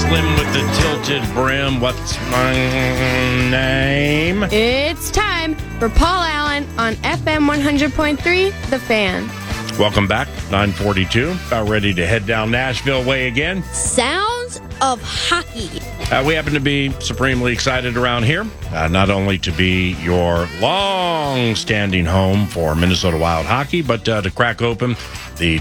Slim with the tilted brim. What's my name? It's time for Paul Allen on FM 100.3, The Fan. Welcome back, 9:42. About ready to head down Nashville way again. Sounds of hockey. We happen to be supremely excited around here, not only to be your long-standing home for Minnesota Wild hockey, but to crack open the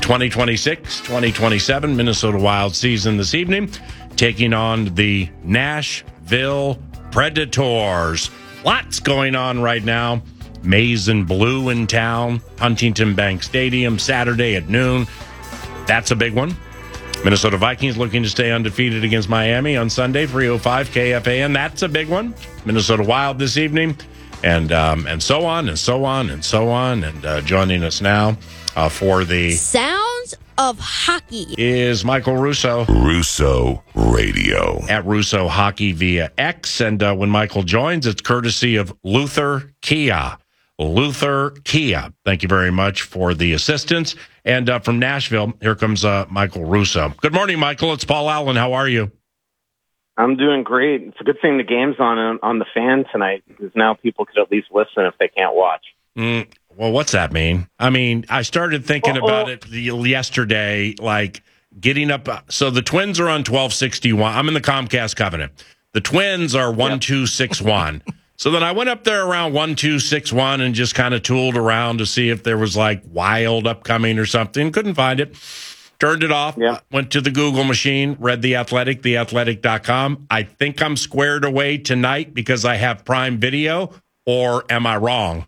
2026-2027 Minnesota Wild season this evening, taking on the Nashville Predators. Lots going on right now. Maize and Blue in town, Huntington Bank Stadium, Saturday at noon. That's a big one. Minnesota Vikings looking to stay undefeated against Miami on Sunday, 3:05 KFAN. That's a big one. Minnesota Wild this evening, and so on and so on and so on. And joining us now for the Sounds of Hockey is Michael Russo. Russo Radio. At Russo Hockey via X. And when Michael joins, it's courtesy of Luther Kia. Luther Kia. Thank you very much for the assistance. And from Nashville, here comes Michael Russo. Good morning, Michael. It's Paul Allen. How are you? I'm doing great. It's a good thing the game's on the Fan tonight, because now people could at least listen if they can't watch. Well, what's that mean? I mean, I started thinking about it yesterday, like getting up. So the Twins are on 1261. I'm in the Comcast Covenant. The Twins are 1261. So then I went up there around 1261 and just kind of tooled around to see if there was like Wild upcoming or something. Couldn't find it. Turned it off. Yeah. Went to the Google machine, read The Athletic, theathletic.com. I think I'm squared away tonight because I have Prime Video, or am I wrong?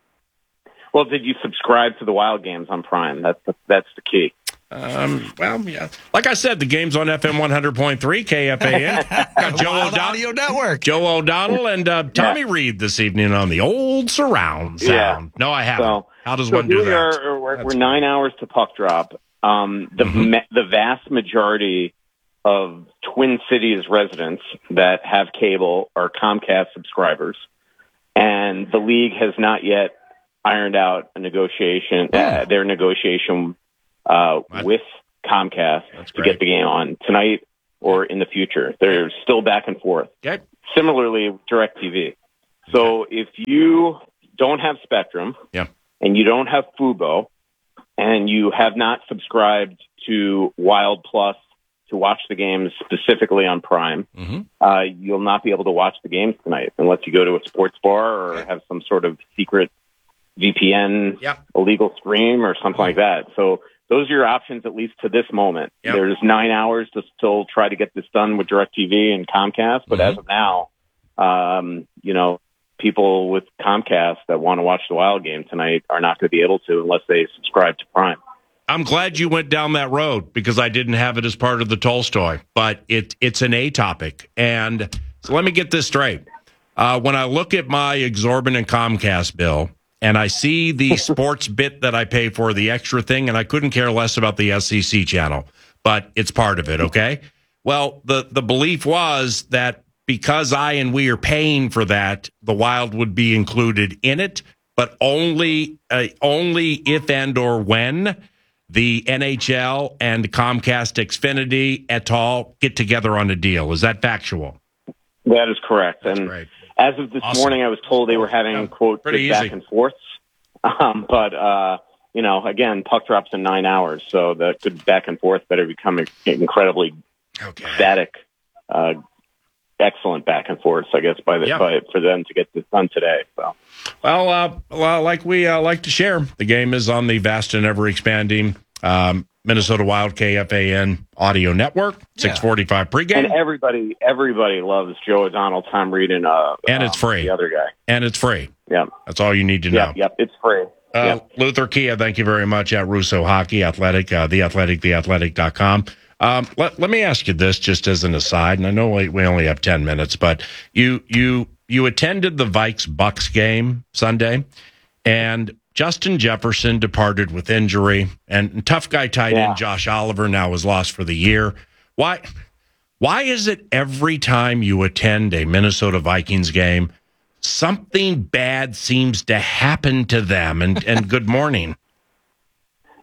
Well, did you subscribe to the Wild games on Prime? That's the key. Well, yeah. Like I said, the game's on FM 100.3 KFAN. Got Joe Wild O'Donnell, Audio Network. Joe O'Donnell, and Tommy Reed this evening on the old surround sound. Yeah. No, I haven't. So, How does one do that? We're 9 hours to puck drop. The vast majority of Twin Cities residents that have cable are Comcast subscribers, and the league has not yet ironed out a negotiation. Their negotiation with Comcast to get the game on tonight or in the future. They're still back and forth. Okay. Similarly, with DirecTV. So if you don't have Spectrum and you don't have Fubo and you have not subscribed to Wild Plus to watch the games specifically on Prime, you'll not be able to watch the games tonight unless you go to a sports bar or have some sort of secret VPN illegal stream or something like that. So those are your options, at least to this moment. There's 9 hours to still try to get this done with DirecTV and Comcast, but as of now, people with Comcast that want to watch the Wild game tonight are not going to be able to unless they subscribe to Prime. I'm glad you went down that road because I didn't have it as part of the Tolstoy, but it's an A topic. And so let me get this straight. When I look at my exorbitant Comcast bill, and I see the sports bit that I pay for, the extra thing, and I couldn't care less about the SEC channel, but it's part of it, okay? Well, the belief was that because we are paying for that, the Wild would be included in it, but only if and or when the NHL and Comcast Xfinity et al. Get together on a deal. Is that factual? That is correct. That's and great. As of this morning, I was told they were having, quote, pretty back and forths. Again, puck drops in 9 hours, so the good back and forth better become incredibly static, excellent back and forths, I guess, for them to get this done today. So, well, like we like to share, the game is on the vast and ever-expanding Minnesota Wild KFAN audio network, 645 pregame. And everybody loves Joe O'Donnell, Tom Reed, and it's free. The other guy. And it's free. Yeah. That's all you need to know. Yep, it's free. Luther Kia, thank you very much at Russo Hockey, Athletic, theathletic.com. Let me ask you this just as an aside, and I know we only have 10 minutes, but you attended the Vikes-Bucks game Sunday, and Justin Jefferson departed with injury, and tough guy tight end Josh Oliver now is lost for the year. Why is it every time you attend a Minnesota Vikings game, something bad seems to happen to them? And good morning.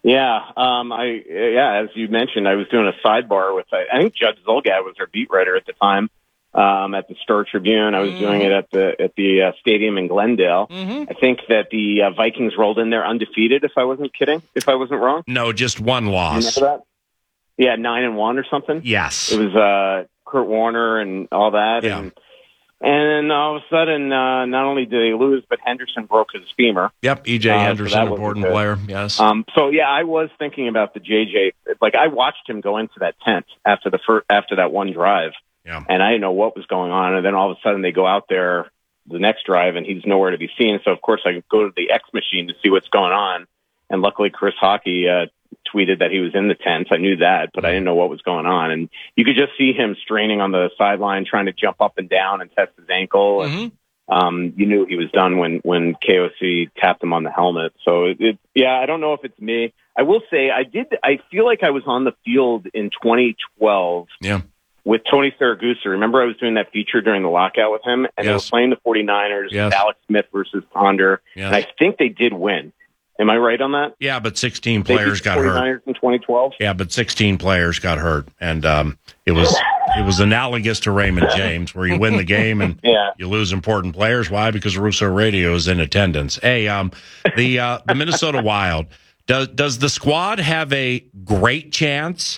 As you mentioned, I was doing a sidebar with, I think Judd Zulgad was our beat writer at the time, at the Star Tribune. I was doing it at the stadium in Glendale. I think that the Vikings rolled in there undefeated, if I wasn't wrong. No, just one loss. You remember that? Yeah, 9-1 or something. Yes. It was Kurt Warner and all that. Yeah. And then all of a sudden, not only did they lose, but Henderson broke his femur. Yep, E.J. Henderson, important player, yes. I was thinking about the J.J. Like, I watched him go into that tent after that one drive, and I didn't know what was going on. And then all of a sudden, they go out there the next drive, and he's nowhere to be seen. So, of course, I go to the X machine to see what's going on. And luckily, Chris Hockey tweeted that he was in the tent. I knew that, but I didn't know what was going on. And you could just see him straining on the sideline, trying to jump up and down and test his ankle. And you knew he was done when KOC tapped him on the helmet. So, I don't know if it's me. I will say I feel like I was on the field in 2012 with Tony Saragusa. Remember I was doing that feature during the lockout with him, and they were playing the 49ers, Alex Smith versus Ponder, and I think they did win. Am I right on that? Yeah, but 16 players got hurt. In 2012? Yeah, but 16 players got hurt. And it was analogous to Raymond James, where you win the game and you lose important players. Why? Because Russo Radio is in attendance. Hey, the Minnesota Wild, does the squad have a great chance,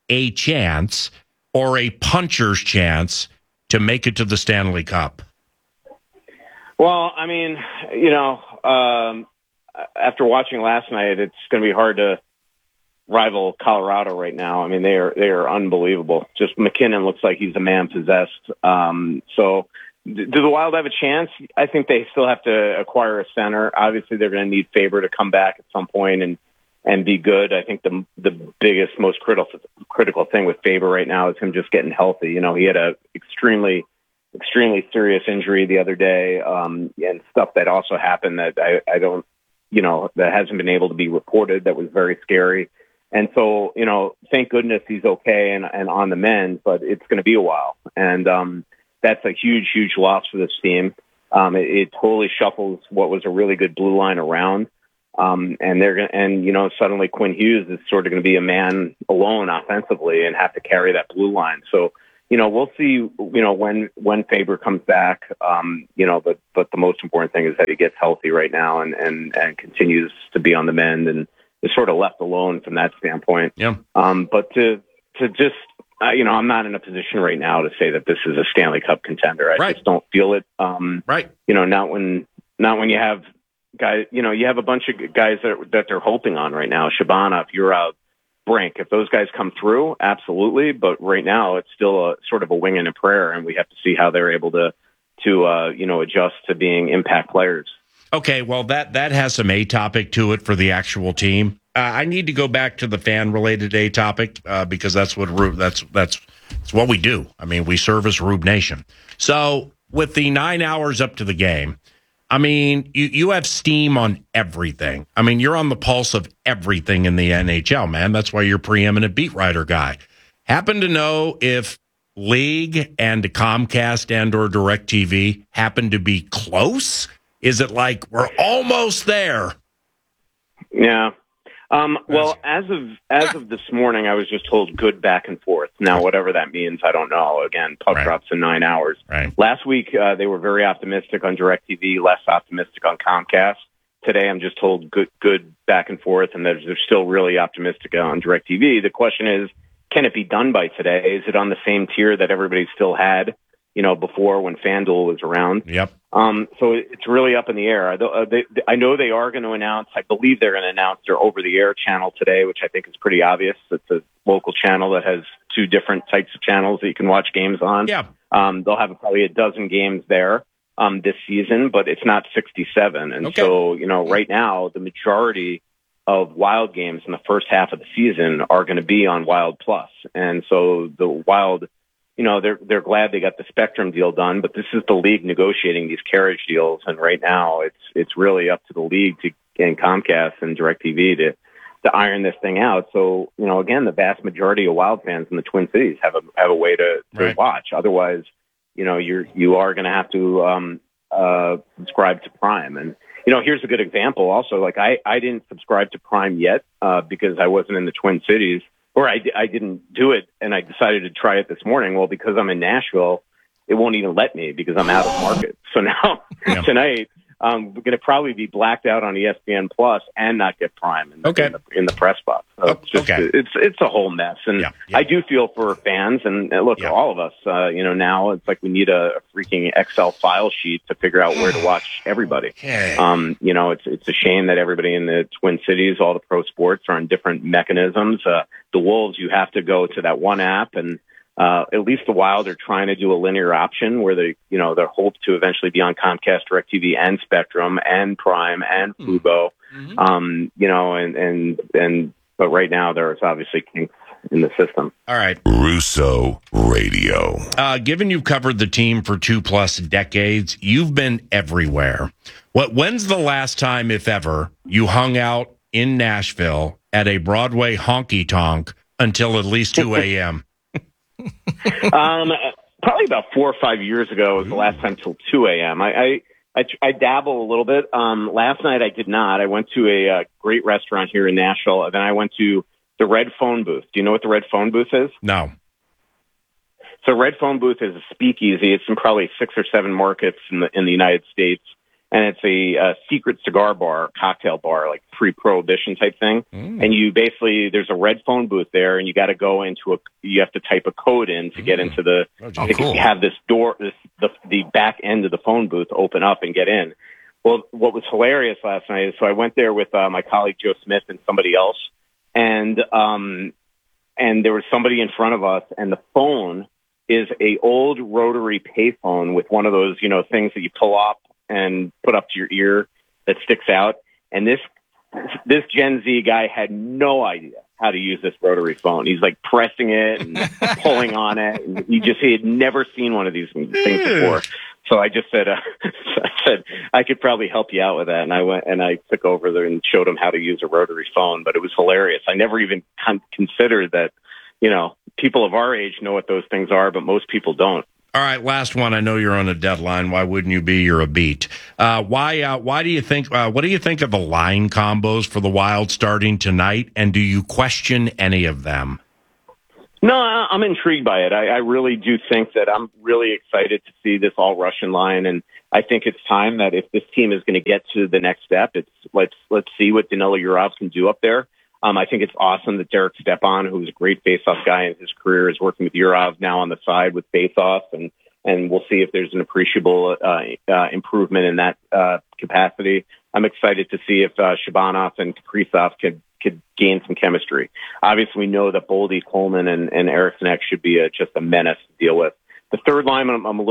or a puncher's chance to make it to the Stanley Cup? Well, I mean, after watching last night, it's going to be hard to rival Colorado right now. I mean, they are unbelievable. Just McKinnon looks like he's a man possessed. So do the Wild have a chance? I think they still have to acquire a center. Obviously, they're going to need Faber to come back at some point and be good. I think the biggest, most critical thing with Faber right now is him just getting healthy. He had a extremely serious injury the other day, and stuff that also happened that I don't, that hasn't been able to be reported. That was very scary. And so, thank goodness he's okay and on the mend, but it's going to be a while. And that's a huge, huge loss for this team. It totally shuffles what was a really good blue line around. Suddenly Quinn Hughes is sort of going to be a man alone offensively and have to carry that blue line. So, we'll see, when Faber comes back, but the most important thing is that he gets healthy right now and continues to be on the mend and is sort of left alone from that standpoint. Yeah. But to just, I'm not in a position right now to say that this is a Stanley Cup contender. I just don't feel it. Not when you have guys, you have a bunch of guys that they're hoping on right now. Shabana, if you're out, Brink, if those guys come through, absolutely. But right now, it's still a sort of a wing and a prayer, and we have to see how they're able to adjust to being impact players. Okay, well that has some atopic to it for the actual team. I need to go back to the fan related atopic because that's what we do. I mean, we service Rube Nation. So with the 9 hours up to the game, I mean, you have steam on everything. I mean, you're on the pulse of everything in the NHL, man. That's why you're preeminent beat writer guy. Happen to know if League and Comcast and or DirecTV happen to be close? Is it like we're almost there? Yeah. Well, as of this morning, I was just told good back and forth. Now, whatever that means, I don't know. Again, puck drops in 9 hours. Right. Last week, they were very optimistic on DirecTV, less optimistic on Comcast. Today, I'm just told good back and forth, and they're still really optimistic on DirecTV. The question is, can it be done by today? Is it on the same tier that everybody still had, before when FanDuel was around? Yep. So it's really up in the air. I know they are going to announce, I believe they're going to announce their over-the-air channel today, which I think is pretty obvious. It's a local channel that has two different types of channels that you can watch games on. Yeah. They'll have probably a dozen games there this season, but it's not 67. And so, right now, the majority of Wild games in the first half of the season are going to be on Wild Plus. And so the Wild, they're glad they got the Spectrum deal done, but this is the league negotiating these carriage deals. And right now it's really up to the league and Comcast and DirecTV to iron this thing out. So, again, the vast majority of Wild fans in the Twin Cities have a way to watch. Otherwise, you are going to have to subscribe to Prime. And here's a good example also. Like I didn't subscribe to Prime yet because I wasn't in the Twin Cities, or I didn't do it, and I decided to try it this morning. Well, because I'm in Nashville, it won't even let me because I'm out of market. So now tonight, we're going to probably be blacked out on ESPN Plus and not get Prime in the press box. So it's a whole mess, and I do feel for fans. And look, all of us, now it's like we need a freaking Excel file sheet to figure out where to watch everybody. It's a shame that everybody in the Twin Cities, all the pro sports, are on different mechanisms. The Wolves, you have to go to that one app, and at least the Wild are trying to do a linear option where they hope to eventually be on Comcast, DirecTV, and Spectrum, and Prime, and Fubo. But right now there's obviously kinks in the system. All right, Russo Radio. Given you've covered the team for 2+ decades, you've been everywhere. When's the last time, if ever, you hung out in Nashville at a Broadway honky tonk until at least 2 a.m.? Probably about 4 or 5 years ago was the last time till 2 a.m. I dabble a little bit. Last night I did not. I went to a great restaurant here in Nashville, and then I went to the Red Phone Booth. Do you know what the Red Phone Booth is? No. So Red Phone Booth is a speakeasy. It's in probably 6 or 7 markets in the United States. And it's a secret cigar bar, cocktail bar, like pre-prohibition type thing. And there's a red phone booth there, and you got to go you have to type a code in to get into you have this door, the back end of the phone booth open up and get in. Well, what was hilarious last night is, so I went there with my colleague Joe Smith and somebody else, and there was somebody in front of us, and the phone is a old rotary payphone with one of those, things that you pull off and put up to your ear that sticks out. And this Gen Z guy had no idea how to use this rotary phone. He's like pressing it and pulling on it. And he had never seen one of these things before. So I just said, I could probably help you out with that. And I went and I took over there and showed him how to use a rotary phone, but it was hilarious. I never even considered that, people of our age know what those things are, but most people don't. All right, last one. I know you're on a deadline. Why wouldn't you be? You're a beat. Why do you think? What do you think of the line combos for the Wild starting tonight? And do you question any of them? No, I'm intrigued by it. I really do think that I'm really excited to see this all Russian line, and I think it's time that if this team is going to get to the next step, let's see what Danilo Yurov can do up there. I think it's awesome that Derek Stepan, who's a great faceoff guy in his career, is working with Yurov now on the side with faceoff, and we'll see if there's an appreciable improvement in that capacity. I'm excited to see if Shabanov and Kaprizov could gain some chemistry. Obviously, we know that Boldy, Coleman, and Eriksson Ek should be just a menace to deal with. The third line,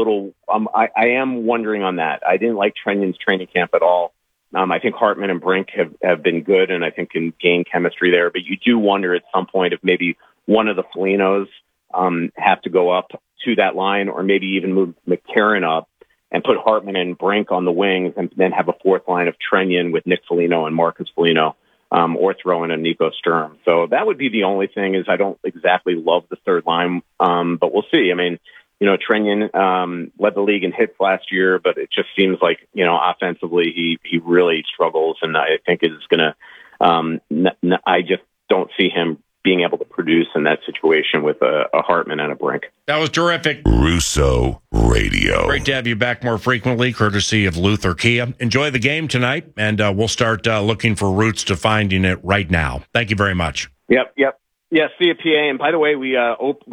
I am wondering on that. I didn't like Trenyan's training camp at all. I think Hartman and Brink have been good, and I think can gain chemistry there. But you do wonder at some point if maybe one of the Folignos have to go up to that line, or maybe even move McCarron up and put Hartman and Brink on the wings, and then have a fourth line of Trenyan with Nick Foligno and Marcus Foligno, or throw in a Nico Sturm. So that would be the only thing. Is I don't exactly love the third line, but we'll see. I mean, Trenyan led the league in hits last year, but it just seems like, offensively he really struggles, and I think is going to. I just don't see him being able to produce in that situation with a Hartman and a Brink. That was terrific. Russo Radio. Great to have you back more frequently, courtesy of Luther Kia. Enjoy the game tonight, and we'll start looking for routes to finding it right now. Thank you very much. Yep. Yeah, see you, PA. And by the way, we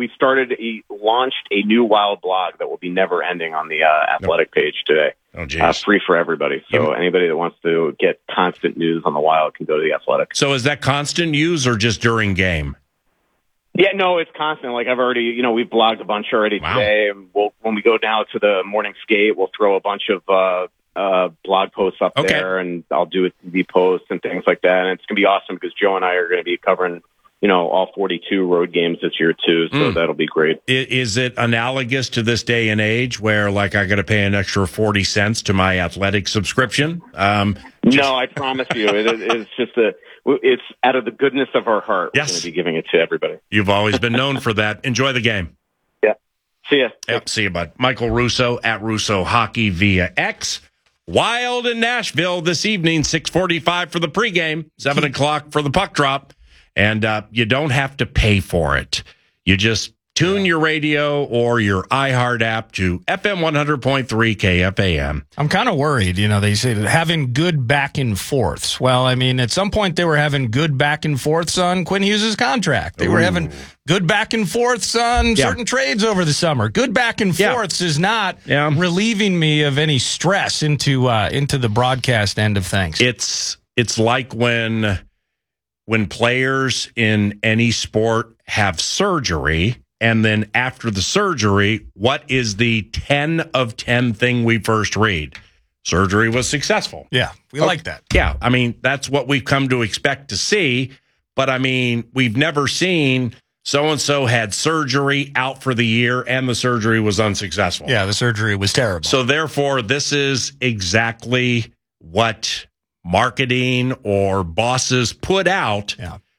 launched a new Wild blog that will be never ending on the Athletic page today. Oh, geez. Free for everybody. So anybody that wants to get constant news on the Wild can go to the Athletic. So is that constant news or just during game? Yeah, no, it's constant. Like I've already, we've blogged a bunch already today. And when we go now to the morning skate, we'll throw a bunch of blog posts up there, and I'll do a TV post and things like that. And it's going to be awesome because Joe and I are going to be covering all 42 road games this year too, so that'll be great. Is it analogous to this day and age where, like, I got to pay an extra 40 cents to my Athletic subscription? No, I promise you, it's just it's out of the goodness of our heart. We're going to be giving it to everybody. You've always been known for that. Enjoy the game. Yeah. See ya. Yep, see you, bud. Michael Russo at Russo Hockey via X. Wild in Nashville this evening, 6:45 for the pregame, 7 o'clock for the puck drop. And you don't have to pay for it. You just tune your radio or your iHeart app to FM 100.3 KFAN. I'm kind of worried. They say that having good back and forths. Well, I mean, at some point they were having good back and forths on Quinn Hughes' contract. They were having good back and forths on certain trades over the summer. Good back and forths is not relieving me of any stress into the broadcast end of things. It's like when players in any sport have surgery. And then after the surgery, what is the 10 of 10 thing we first read? Surgery was successful. Yeah, we like that. Yeah, I mean, that's what we've come to expect to see. But, I mean, we've never seen so-and-so had surgery out for the year and the surgery was unsuccessful. Yeah, the surgery was terrible. So, therefore, this is exactly what marketing or bosses put out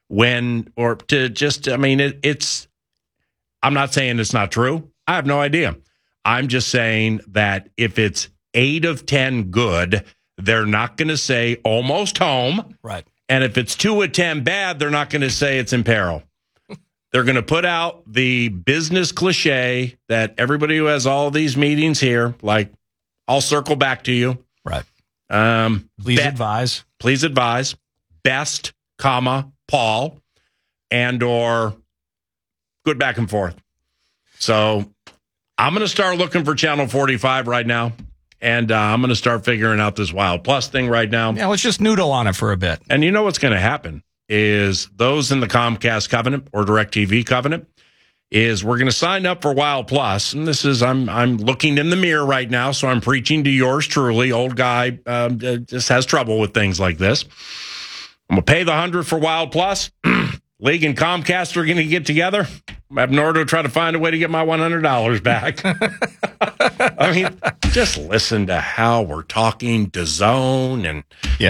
it's... I'm not saying it's not true. I have no idea. I'm just saying that if it's 8 of 10 good, they're not going to say almost home. Right. And if it's 2 of 10 bad, they're not going to say it's in peril. They're going to put out the business cliche that everybody who has all these meetings here, like, I'll circle back to you. Right. Please advise. Please advise. Best, Paul, and or good back and forth. So I'm going to start looking for Channel 45 right now, and I'm going to start figuring out this Wild Plus thing right now. Yeah, let's just noodle on it for a bit. And you know what's going to happen is those in the Comcast covenant or DirecTV covenant is we're going to sign up for Wild Plus. And this is, I'm looking in the mirror right now, so I'm preaching to yours truly. Old guy just has trouble with things like this. I'm going to pay the $100 for Wild Plus. League and Comcast are going to get together in order to try to find a way to get my $100 back. I mean, just listen to how we're talking DAZN and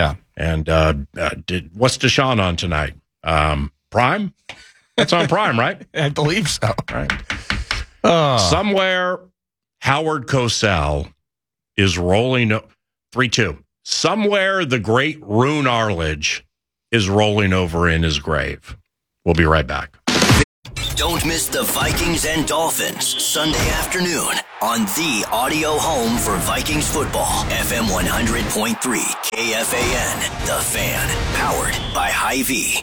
what's Deshaun on tonight? Prime? That's on Prime, right? I believe so. All right. Somewhere Howard Cosell is rolling 3-2. Somewhere the great Roone Arledge is rolling over in his grave. We'll be right back. Don't miss the Vikings and Dolphins Sunday afternoon on the audio home for Vikings football. FM 100.3 KFAN, The Fan, powered by Hy-Vee.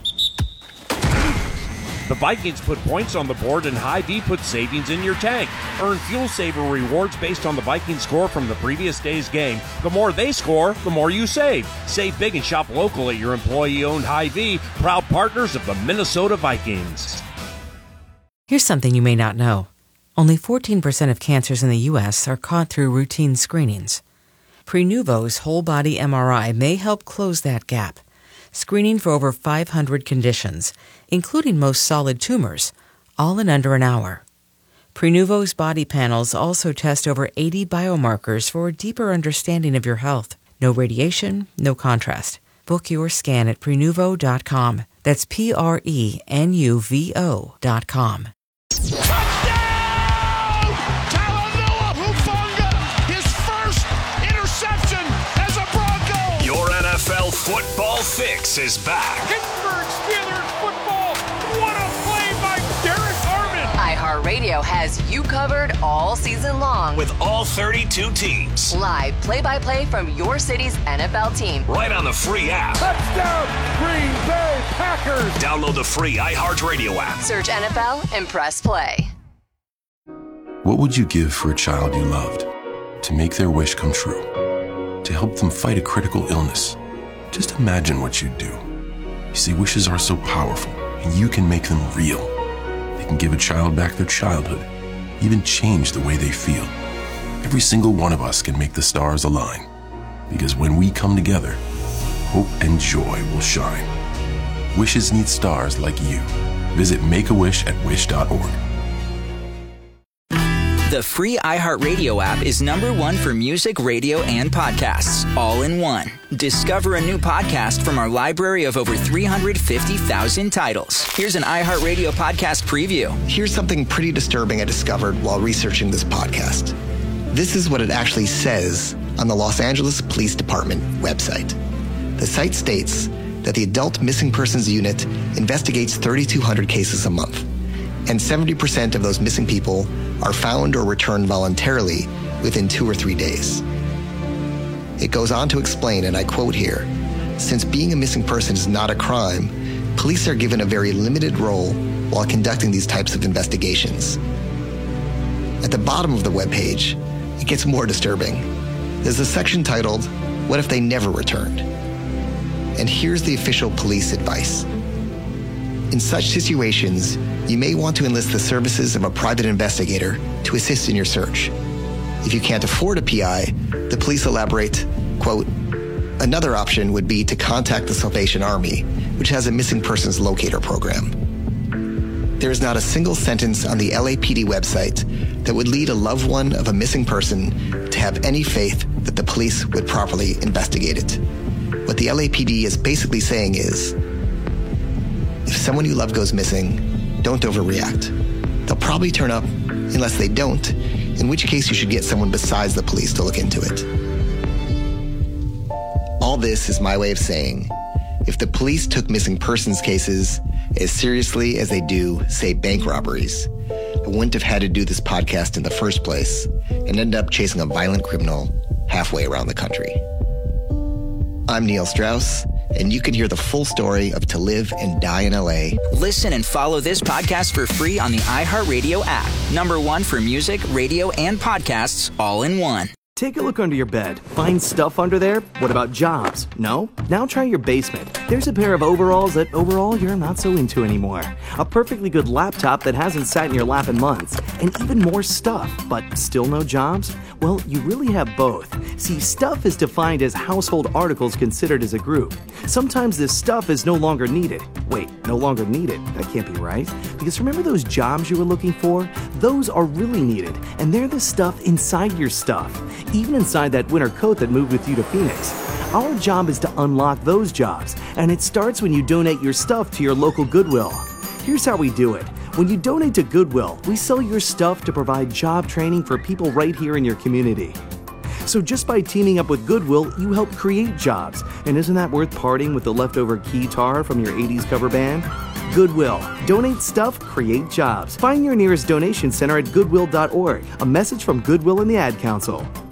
The Vikings put points on the board and Hy-Vee put savings in your tank. Earn Fuel Saver rewards based on the Vikings score from the previous day's game. The more they score, the more you save. Save big and shop local at your employee-owned Hy-Vee, proud partners of the Minnesota Vikings. Here's something you may not know. Only 14% of cancers in the U.S. are caught through routine screenings. Prenuvo's whole-body MRI may help close that gap. Screening for over 500 conditions, including most solid tumors, all in under an hour. Prenuvo's body panels also test over 80 biomarkers for a deeper understanding of your health. No radiation, no contrast. Book your scan at Prenuvo.com. That's Prenuvo.com. Touchdown! Talanoa Hufanga, his first interception as a Bronco. Your NFL football fix is back. Pittsburgh Steelers football. What a play by Derek Armand. iHeartRadio has you covered all season long. With all 32 teams. Live play-by-play from your city's NFL team. Right on the free app. Touchdown, Green Bay Packers. Download the free iHeartRadio app. Search NFL and press play. What would you give for a child you loved? To make their wish come true? To help them fight a critical illness? Just imagine what you'd do. You see, wishes are so powerful, and you can make them real. They can give a child back their childhood, even change the way they feel. Every single one of us can make the stars align. Because when we come together, hope and joy will shine. Wishes need stars like you. Visit Make-A-Wish at wish.org. The free iHeartRadio app is #1 for music, radio, and podcasts, all in one. Discover a new podcast from our library of over 350,000 titles. Here's an iHeartRadio podcast preview. Here's something pretty disturbing I discovered while researching this podcast. This is what it actually says on the Los Angeles Police Department website. The site states that the Adult Missing Persons Unit investigates 3,200 cases a month, and 70% of those missing people are found or returned voluntarily within 2 or 3 days. It goes on to explain, and I quote here, "Since being a missing person is not a crime, police are given a very limited role while conducting these types of investigations." At the bottom of the webpage, it gets more disturbing. There's a section titled, "What if they never returned?" And here's the official police advice. In such situations, you may want to enlist the services of a private investigator to assist in your search. If you can't afford a PI, the police elaborate, quote, "Another option would be to contact the Salvation Army, which has a missing persons locator program." There is not a single sentence on the LAPD website that would lead a loved one of a missing person to have any faith that the police would properly investigate it. What the LAPD is basically saying is, if someone you love goes missing, don't overreact. They'll probably turn up unless they don't, in which case you should get someone besides the police to look into it. All this is my way of saying, if the police took missing persons cases as seriously as they do, say, bank robberies, I wouldn't have had to do this podcast in the first place and end up chasing a violent criminal halfway around the country. I'm Neil Strauss, and you can hear the full story of To Live and Die in LA. Listen and follow this podcast for free on the iHeartRadio app. #1 for music, radio, and podcasts all in one. Take a look under your bed. Find stuff under there? What about jobs? No? Now try your basement. There's a pair of overalls that overall you're not so into anymore. A perfectly good laptop that hasn't sat in your lap in months. And even more stuff, but still no jobs? Well, you really have both. See, stuff is defined as household articles considered as a group. Sometimes this stuff is no longer needed. Wait, no longer needed? That can't be right. Because remember those jobs you were looking for? Those are really needed, and they're the stuff inside your stuff. Even inside that winter coat that moved with you to Phoenix. Our job is to unlock those jobs, and it starts when you donate your stuff to your local Goodwill. Here's how we do it. When you donate to Goodwill, we sell your stuff to provide job training for people right here in your community. So just by teaming up with Goodwill, you help create jobs. And isn't that worth parting with the leftover keytar from your 80s cover band? Goodwill. Donate stuff, create jobs. Find your nearest donation center at goodwill.org. A message from Goodwill and the Ad Council.